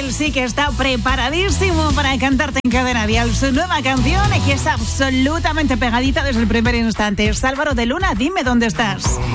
él sí que está preparadísimo para cantarte en Cadena Dial su nueva canción, que es absolutamente pegadiza desde el primer instante. Es Álvaro de Luna, dime dónde estás.